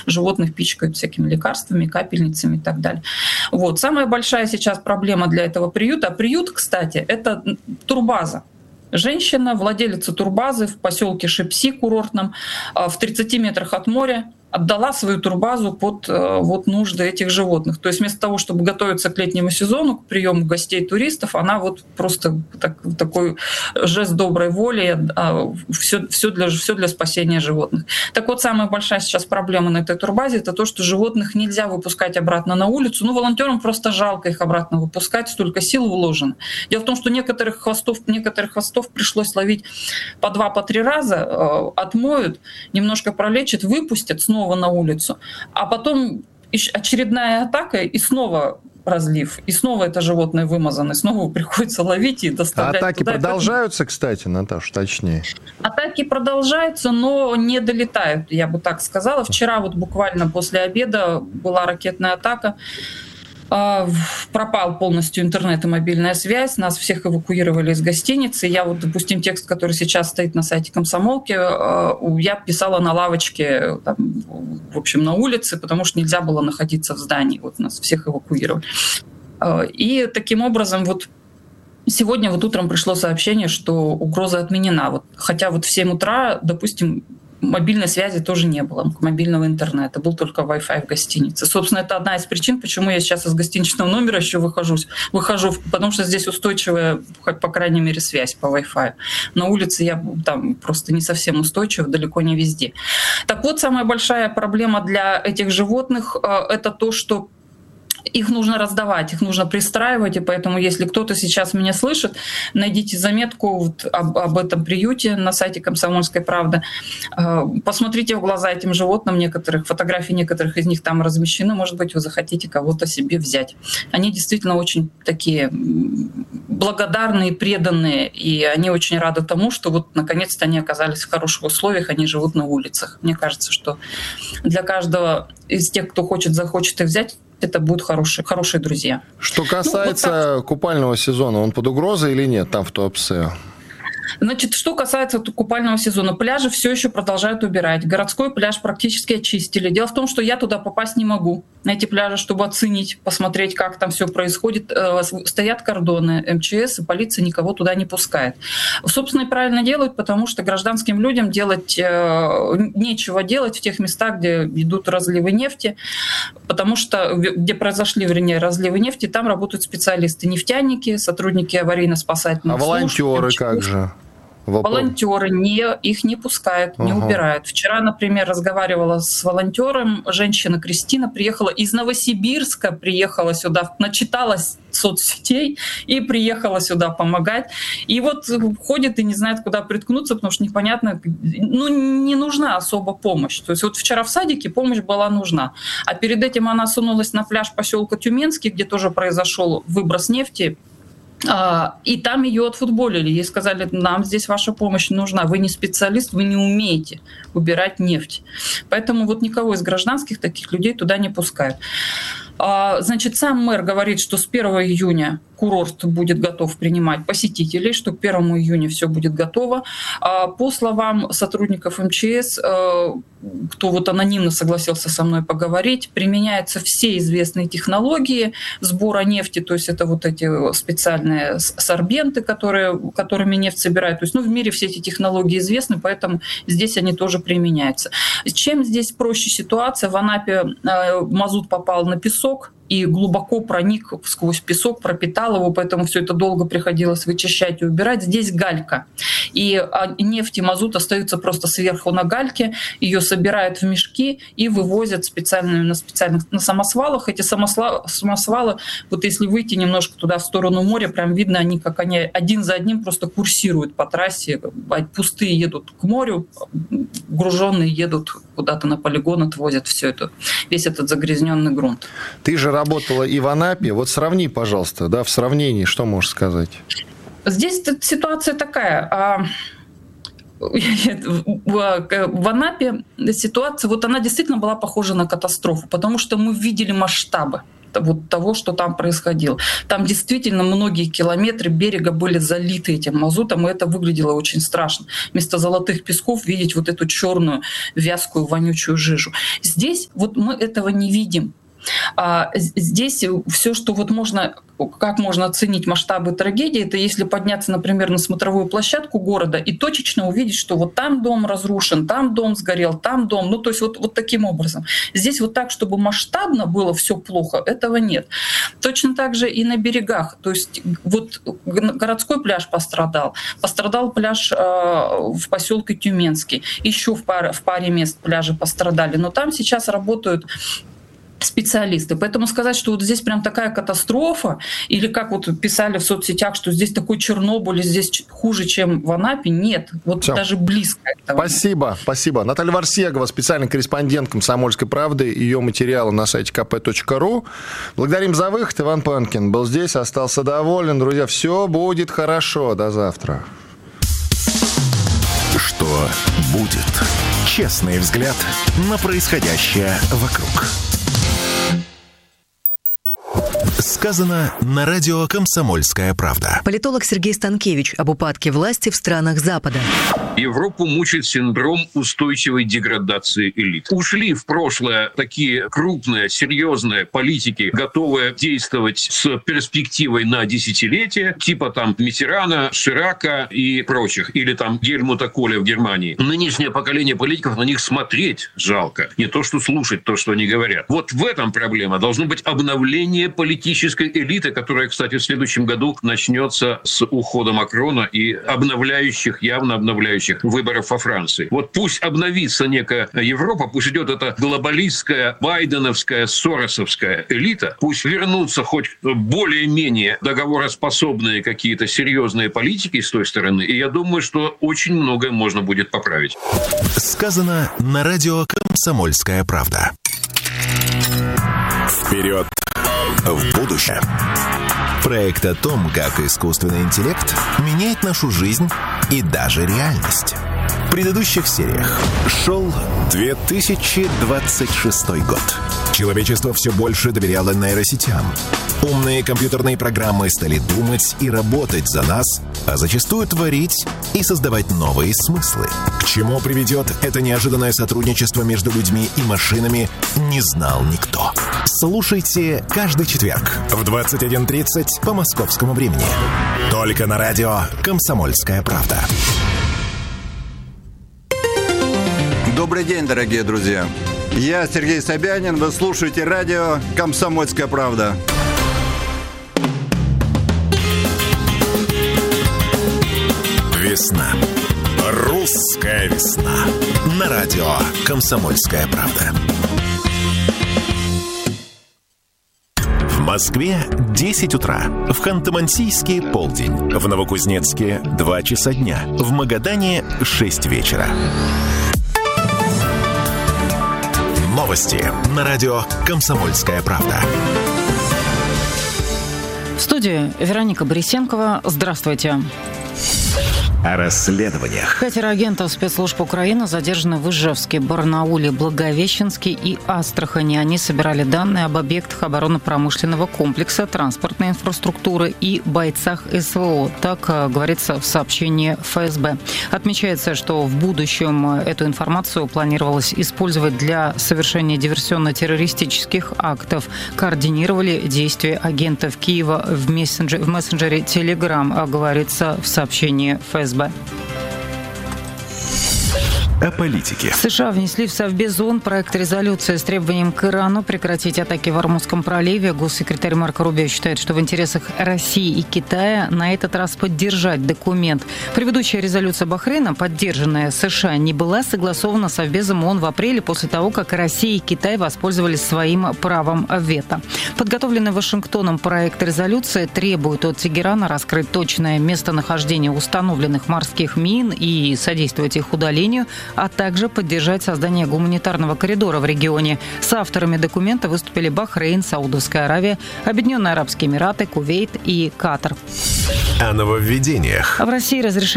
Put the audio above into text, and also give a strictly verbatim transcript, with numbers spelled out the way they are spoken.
животных пичкают всякими лекарствами, капельницами и так далее. Вот. Самая большая сейчас проблема для этого приюта, а приют, кстати, это турбаза. Женщина, владелица турбазы в поселке Шепси курортном, в тридцати метрах от моря, отдала свою турбазу под вот, нужды этих животных. То есть вместо того, чтобы готовиться к летнему сезону, к приему гостей туристов, она вот просто так, такой жест доброй воли, все, все, для, все для спасения животных. Так вот, самая большая сейчас проблема на этой турбазе — это то, что животных нельзя выпускать обратно на улицу. Ну, волонтерам просто жалко их обратно выпускать, столько сил вложено. Дело в том, что некоторых хвостов, некоторых хвостов пришлось ловить по два, по три раза, отмоют, немножко пролечат, выпустят снова на улицу, а потом очередная атака и снова разлив, и снова это животное вымазано, и снова приходится ловить и доставлять. А атаки туда. Продолжаются, кстати, Наташа, точнее? Атаки продолжаются, но не долетают, я бы так сказала. Вчера вот буквально после обеда была ракетная атака. Пропал полностью интернет и мобильная связь, нас всех эвакуировали из гостиницы. Я вот, допустим, текст, который сейчас стоит на сайте «Комсомолки», я писала на лавочке, там, в общем, на улице, потому что нельзя было находиться в здании. Вот нас всех эвакуировали. И таким образом вот сегодня вот утром пришло сообщение, что угроза отменена. Вот, хотя вот в семь утра, допустим, мобильной связи тоже не было, мобильного интернета, был только Wi-Fi в гостинице. Собственно, это одна из причин, почему я сейчас из гостиничного номера еще выхожу, выхожу, потому что здесь устойчивая, по крайней мере, связь по Wi-Fi. На улице я там просто не совсем устойчива, далеко не везде. Так вот, самая большая проблема для этих животных – это то, что их нужно раздавать, их нужно пристраивать, и поэтому, если кто-то сейчас меня слышит, найдите заметку вот об, об этом приюте на сайте «Комсомольской правды», посмотрите в глаза этим животным, некоторых фотографий некоторых из них там размещены, может быть, вы захотите кого-то себе взять. Они действительно очень такие благодарные, преданные, и они очень рады тому, что вот наконец-то они оказались в хороших условиях, они живут на улицах. Мне кажется, что для каждого из тех, кто хочет, захочет их взять, это будут хорошие, хорошие друзья. Что касается ну, вот купального сезона, он под угрозой или нет там в Туапсе? Значит, что касается купального сезона, пляжи все еще продолжают убирать. Городской пляж практически очистили. Дело в том, что я туда попасть не могу, на эти пляжи, чтобы оценить, посмотреть, как там все происходит. Стоят кордоны, эм че эс, и полиция никого туда не пускает. Собственно, и правильно делают, потому что гражданским людям делать нечего делать в тех местах, где идут разливы нефти, потому что, где произошли, вернее, разливы нефти, там работают специалисты, нефтяники, сотрудники аварийно-спасательных служб. А волонтеры как же? Волонтеры не, их не пускают, не ага. убирают. Вчера, например, разговаривала с волонтером, женщина Кристина приехала из Новосибирска, приехала сюда, начиталась соцсетей и приехала сюда помогать. И вот ходит и не знает, куда приткнуться, потому что непонятно, ну, не нужна особо помощь. То есть вот вчера в садике помощь была нужна. А перед этим она сунулась на пляж поселка Тюменский, где тоже произошел выброс нефти. И там ее отфутболили. Ей сказали, нам здесь ваша помощь нужна. Вы не специалист, вы не умеете убирать нефть. Поэтому вот никого из гражданских таких людей туда не пускают. Значит, сам мэр говорит, что с первого июня курорт будет готов принимать посетителей, что к первому июня все будет готово. По словам сотрудников эм че эс, кто вот анонимно согласился со мной поговорить, применяются все известные технологии сбора нефти, то есть это вот эти специальные сорбенты, которые, которыми нефть собирают. То есть, ну, в мире все эти технологии известны, поэтому здесь они тоже применяются. Чем здесь проще ситуация? В Анапе мазут попал на песок и глубоко проник сквозь песок, пропитал его, поэтому все это долго приходилось вычищать и убирать. Здесь галька. И нефть и мазут остаются просто сверху на гальке, ее собирают в мешки и вывозят специальными, на специальных на самосвалах. Эти самосвалы, самосвалы, вот если выйти немножко туда в сторону моря, прям видно, они как они один за одним просто курсируют по трассе. Пустые едут к морю, груженные едут куда-то на полигон, отвозят все это, весь этот загрязненный грунт. Ты же работала и в Анапе. Вот сравни, пожалуйста, да, в сравнении, что можешь сказать? Здесь ситуация такая. В Анапе ситуация, вот она действительно была похожа на катастрофу, потому что мы видели масштабы. вот того, что там происходило. Там действительно многие километры берега были залиты этим мазутом, и это выглядело очень страшно. Вместо золотых песков видеть вот эту черную, вязкую, вонючую жижу. Здесь вот мы этого не видим. А здесь все, что вот можно, как можно оценить масштабы трагедии, это если подняться, например, на смотровую площадку города и точечно увидеть, что вот там дом разрушен, там дом сгорел, там дом, ну то есть вот, вот таким образом. Здесь вот так, чтобы масштабно было все плохо, этого нет. Точно так же и на берегах, то есть вот городской пляж пострадал, пострадал пляж э, в поселке Тюменский, еще в паре, в паре мест пляжи пострадали, но там сейчас работают специалисты. Поэтому сказать, что вот здесь прям такая катастрофа, или как вот писали в соцсетях, что здесь такой Чернобыль, здесь хуже, чем в Анапе, нет. Вот Все. Даже близко этого. Спасибо, спасибо. Наталья Варсегова, специальный корреспондент «Комсомольской правды», ее материалы на сайте ка пэ точка ру. Благодарим за выход. Иван Панкин был здесь, остался доволен. Друзья, все будет хорошо. До завтра. Что будет? Честный взгляд на происходящее вокруг. Сказано на радио «Комсомольская правда». Политолог Сергей Станкевич об упадке власти в странах Запада. Европу мучает синдром устойчивой деградации элит. Ушли в прошлое такие крупные, серьезные политики, готовые действовать с перспективой на десятилетия, типа там Миттерана, Ширака и прочих, или там Гельмута Коля в Германии. Нынешнее поколение политиков, на них смотреть жалко, не то что слушать то, что они говорят. Вот в этом проблема. Должно быть обновление политической элиты, которая, кстати, в следующем году начнется с ухода Макрона и обновляющих, явно обновляющих выборов во Франции. Вот пусть обновится некая Европа, пусть идет эта глобалистская, байденовская, соросовская элита, пусть вернутся хоть более-менее договороспособные какие-то серьезные политики с той стороны, и я думаю, что очень многое можно будет поправить. Сказано на радио «Комсомольская правда». Вперед в будущее. Проект о том, как искусственный интеллект меняет нашу жизнь и даже реальность. В предыдущих сериях шел две тысячи двадцать шестой год. Человечество все больше доверяло нейросетям. Умные компьютерные программы стали думать и работать за нас, а зачастую творить и создавать новые смыслы. К чему приведет это неожиданное сотрудничество между людьми и машинами, не знал никто. Слушайте каждый четверг в двадцать один тридцать по московскому времени. Только на радио «Комсомольская правда». Добрый день, дорогие друзья. Я Сергей Собянин. Вы слушаете радио «Комсомольская правда». Весна. Русская весна. На радио «Комсомольская правда». В Москве десять утра. В Ханты-Мансийске полдень. В Новокузнецке два часа дня. В Магадане шесть вечера. Новости на радио «Комсомольская правда». В студии Вероника Борисенкова. Здравствуйте. О расследованиях. Пятеро агентов спецслужб Украины задержаны в Ижевске, Барнауле, Благовещенске и Астрахани. Они собирали данные об объектах оборонно-промышленного комплекса, транспортной инфраструктуры и бойцах эс вэ о. Так говорится в сообщении эф эс бэ. Отмечается, что в будущем эту информацию планировалось использовать для совершения диверсионно-террористических актов. Координировали действия агентов Киева в мессенджере, в мессенджере Telegram, говорится в сообщении эф эс бэ. О политике. США внесли в Совбез ООН проект резолюции с требованием к Ирану прекратить атаки в Ормузском проливе. Госсекретарь Марко Рубио считает, что в интересах России и Китая на этот раз поддержать документ. Предыдущая резолюция Бахрейна, поддержанная США, не была согласована с Совбезом ООН в апреле после того, как Россия и Китай воспользовались своим правом вето. Подготовленный Вашингтоном проект резолюции требует от Тегерана раскрыть точное местонахождение установленных морских мин и содействовать их удалению, а также поддержать создание гуманитарного коридора в регионе. С авторами документа выступили Бахрейн, Саудовская Аравия, Объединенные Арабские Эмираты, Кувейт и Катар. О нововведениях. В России разрешили